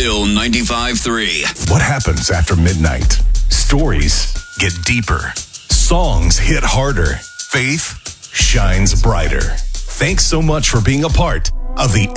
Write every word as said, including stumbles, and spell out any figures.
Bill ninety-five three. What happens after midnight? Stories get deeper. Songs hit harder. Faith shines brighter. Thanks so much for being a part of the